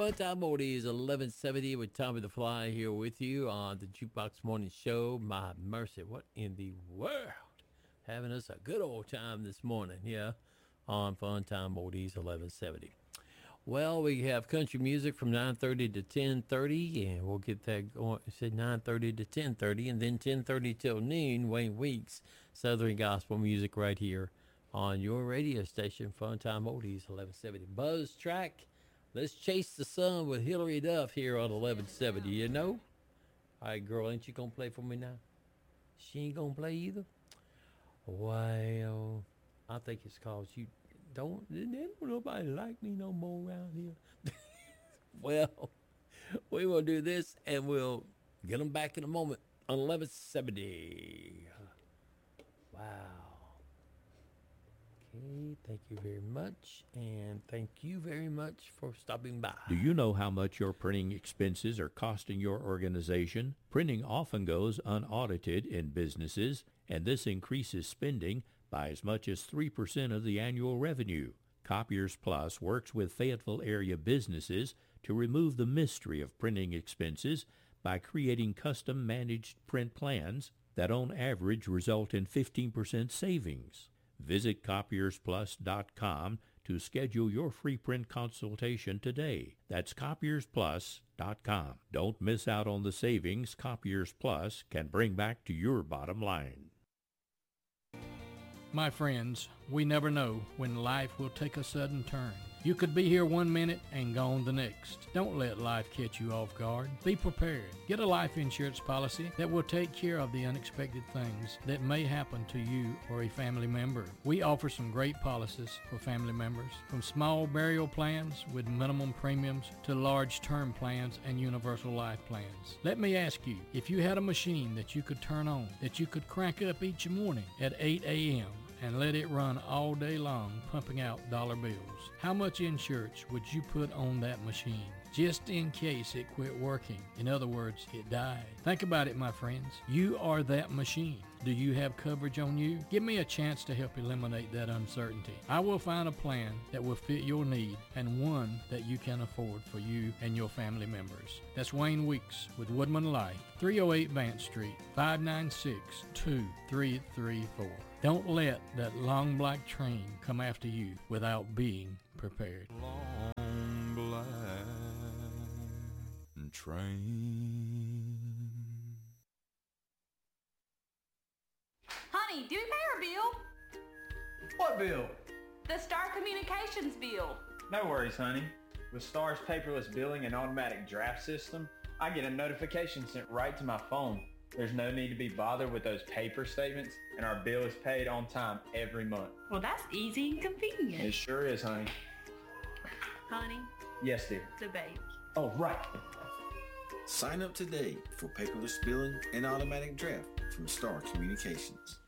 Fun Time Oldies 1170 with Tommy the Fly here with you on the Jukebox Morning Show. My mercy, what in the world? Having us a good old time this morning, yeah, on Fun Time Oldies 1170. Well, we have country music from 9:30 to 10:30, and we'll get that going. I said 9:30 to 10:30, and then 10:30 till noon, Wayne Weeks, Southern Gospel music right here on your radio station, Fun Time Oldies 1170. Buzz track. Let's chase the sun with Hillary Duff here on 1170, you know? All right, girl, ain't you going to play for me now? She ain't going to play either? Well, I think it's cause you don't nobody like me no more around here. Well, we will do this, and we'll get them back in a moment on 1170. Wow. Okay, thank you very much, and thank you very much for stopping by. Do you know how much your printing expenses are costing your organization? Printing often goes unaudited in businesses, and this increases spending by as much as 3% of the annual revenue. Copiers Plus works with Fayetteville area businesses to remove the mystery of printing expenses by creating custom managed print plans that on average result in 15% savings. Visit copiersplus.com to schedule your free print consultation today. That's copiersplus.com. Don't miss out on the savings Copiers Plus can bring back to your bottom line. My friends, we never know when life will take a sudden turn. You could be here 1 minute and gone the next. Don't let life catch you off guard. Be prepared. Get a life insurance policy that will take care of the unexpected things that may happen to you or a family member. We offer some great policies for family members, from small burial plans with minimum premiums to large term plans and universal life plans. Let me ask you, if you had a machine that you could turn on, that you could crank up each morning at 8 a.m., and let it run all day long pumping out dollar bills, how much insurance would you put on that machine just in case it quit working? In other words, it died. Think about it, my friends. You are that machine. Do you have coverage on you? Give me a chance to help eliminate that uncertainty. I will find a plan that will fit your need and one that you can afford for you and your family members. That's Wayne Weeks with Woodman Life, 308 Vance Street, 596-2334. Don't let that long black train come after you without being prepared. Long black train. Honey, do we pay our bill? What bill? The Star Communications bill. No worries, honey. With Star's paperless billing and automatic draft system, I get a notification sent right to my phone. There's no need to be bothered with those paper statements, and our bill is paid on time every month. Well, that's easy and convenient. It sure is, honey. Honey, Yes, dear. the baby. Oh, right. Sign up today for paperless billing and automatic draft from Star Communications.